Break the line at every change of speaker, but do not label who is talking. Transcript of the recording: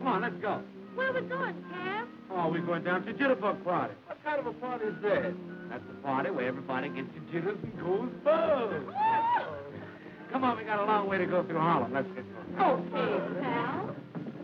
Come on, let's go.
Where are we going, Cab?
Oh, we're going down to Jitterbug Party.
What kind of a party is that?
That's the party where everybody gets the jitters and goes buzz. Come on, we got a long way to go through Harlem. Let's get going.
Okay, Cab.